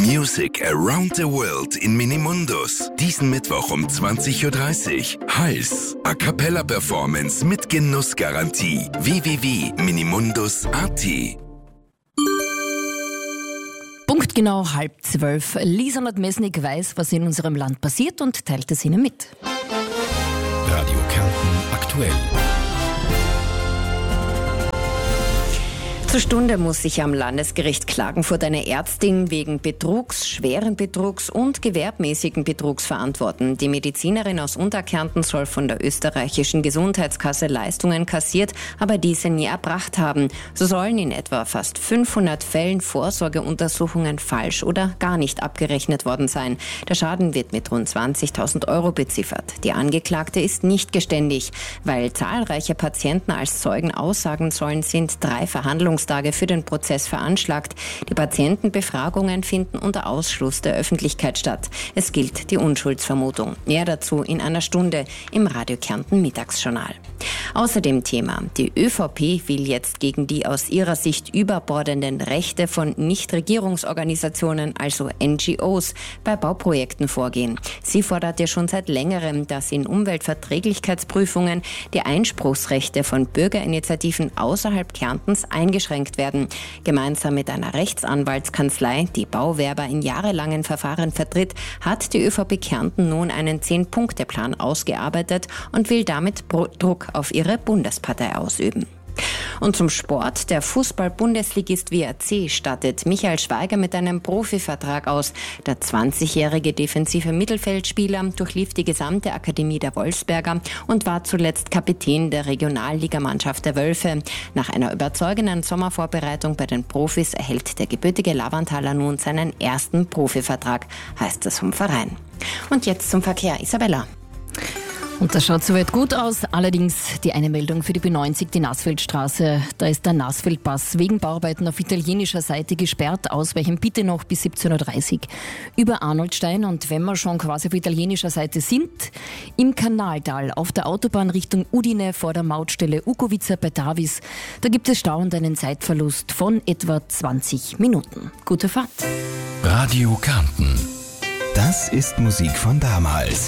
Music around the world in Minimundus. Diesen Mittwoch um 20.30 Uhr. Heiß. A Cappella Performance mit Genussgarantie. www.minimundus.at. Punktgenau 11:30. Lisa Nordmesnik weiß, was in unserem Land passiert und teilt es Ihnen mit. Radio Kärnten aktuell. Zur Stunde muss sich am Landesgericht Klagenfurt eine Ärztin wegen Betrugs, schweren Betrugs und gewerbmäßigen Betrugs verantworten. Die Medizinerin aus Unterkärnten soll von der österreichischen Gesundheitskasse Leistungen kassiert, aber diese nie erbracht haben. So sollen in etwa fast 500 Fällen Vorsorgeuntersuchungen falsch oder gar nicht abgerechnet worden sein. Der Schaden wird mit rund 20.000 Euro beziffert. Die Angeklagte ist nicht geständig. Weil zahlreiche Patienten als Zeugen aussagen sollen, sind 3 Verhandlungstage für den Prozess veranschlagt. Die Patientenbefragungen finden unter Ausschluss der Öffentlichkeit statt. Es gilt die Unschuldsvermutung. Mehr dazu in einer Stunde im Radio Kärnten Mittagsjournal. Außerdem Thema: Die ÖVP will jetzt gegen die aus ihrer Sicht überbordenden Rechte von Nichtregierungsorganisationen, also NGOs, bei Bauprojekten vorgehen. Sie fordert ja schon seit längerem, dass in Umweltverträglichkeitsprüfungen die Einspruchsrechte von Bürgerinitiativen außerhalb Kärntens eingeschränkt werden. Gemeinsam mit einer Rechtsanwaltskanzlei, die Bauwerber in jahrelangen Verfahren vertritt, hat die ÖVP Kärnten nun einen 10-Punkte-Plan ausgearbeitet und will damit Druck auf ihre Bundespartei ausüben. Und zum Sport. Der Fußball-Bundesligist WRC stattet Michael Schweiger mit einem Profivertrag aus. Der 20-jährige defensive Mittelfeldspieler durchlief die gesamte Akademie der Wolfsberger und war zuletzt Kapitän der Regionalligamannschaft der Wölfe. Nach einer überzeugenden Sommervorbereitung bei den Profis erhält der gebürtige Lavanthaler nun seinen ersten Profivertrag, heißt es vom Verein. Und jetzt zum Verkehr. Isabella. Und das schaut soweit gut aus. Allerdings die eine Meldung für die B90, die Nassfeldstraße. Da ist der Nassfeldpass wegen Bauarbeiten auf italienischer Seite gesperrt. Ausweichen bitte noch bis 17.30 Uhr über Arnoldstein. Und wenn wir schon quasi auf italienischer Seite sind, im Kanaltal auf der Autobahn Richtung Udine vor der Mautstelle Ukovica bei Davis, da gibt es Stau und einen Zeitverlust von etwa 20 Minuten. Gute Fahrt. Radio Kärnten. Das ist Musik von damals.